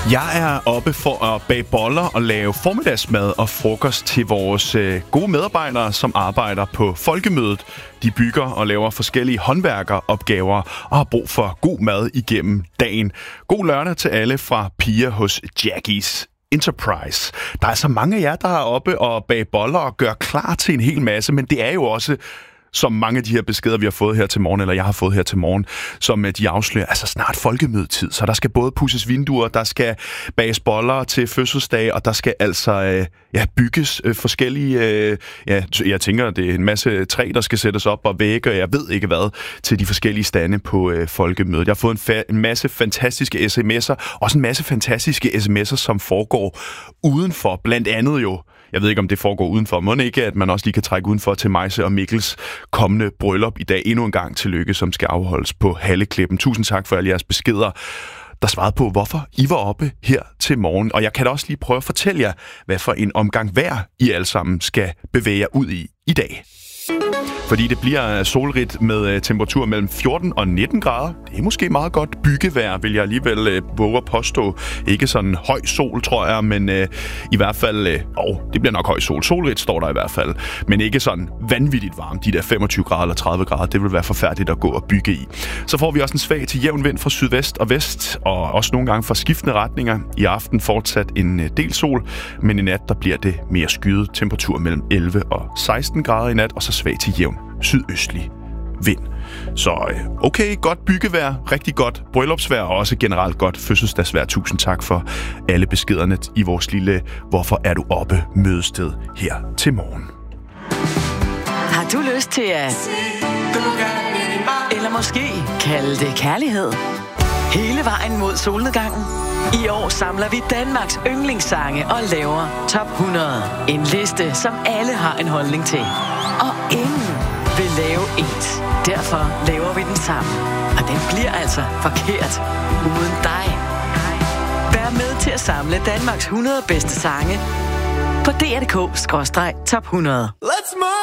Jeg er oppe for at bage boller og lave formiddagsmad og frokost til vores gode medarbejdere, som arbejder på Folkemødet. De bygger og laver forskellige håndværkeropgaver og har brug for god mad igennem dagen. God lørdag til alle fra Pia hos Jackies Enterprise. Der er så mange af jer, der er oppe og bage boller og gør klar til en hel masse, men det er jo også, som mange af de her beskeder, vi har fået her til morgen, eller jeg har fået her til morgen, som de afslører, altså snart folkemødetid. Så der skal både pudses vinduer, der skal bages boller til fødselsdag, og der skal altså bygges forskellige... jeg tænker, det er en masse træ, der skal sættes op, og vægge, og jeg ved ikke hvad, til de forskellige stande på folkemødet. Jeg har fået en masse fantastiske sms'er, også en masse fantastiske sms'er, som foregår udenfor, blandt andet jo. Jeg ved ikke, om det foregår udenfor. Må ikke, at man også lige kan trække udenfor til Majse og Mikkels kommende bryllup i dag. Endnu en gang tillykke, som skal afholdes på Halleklippen. Tusind tak for alle jeres beskeder, der svarede på, hvorfor I var oppe her til morgen. Og jeg kan da også lige prøve at fortælle jer, hvad for en omgang vejr I alle sammen skal bevæge jer ud i dag. Fordi det bliver solrigt med temperatur mellem 14 og 19 grader. Det er måske meget godt byggevejr, vil jeg alligevel våge at påstå. Ikke sådan høj sol, tror jeg, men i hvert fald... det bliver nok høj sol. Solrigt står der i hvert fald. Men ikke sådan vanvittigt varmt. De der 25 grader eller 30 grader, det vil være forfærdeligt at gå og bygge i. Så får vi også en svag til jævn vind fra sydvest og vest, og også nogle gange fra skiftende retninger. I aften fortsat en del sol, men i nat der bliver det mere skyet. Temperatur mellem 11 og 16 grader i nat, og så svag til jævn sydøstlig vind. Så okay, godt byggevejr, rigtig godt bryllupsvejr og også generelt godt fødselsdagsvejr. Tusind tak for alle beskederne i vores lille "Hvorfor er du oppe?" mødested her til morgen. Har du lyst til at... eller måske kalde det kærlighed? Hele vejen mod solnedgangen? I år samler vi Danmarks yndlingssange og laver Top 100. En liste, som alle har en holdning til. Og ingen vil lave ens. Derfor laver vi den sammen. Og den bliver altså forkert uden dig. Vær med til at samle Danmarks 100 bedste sange på dr.dk/top 100.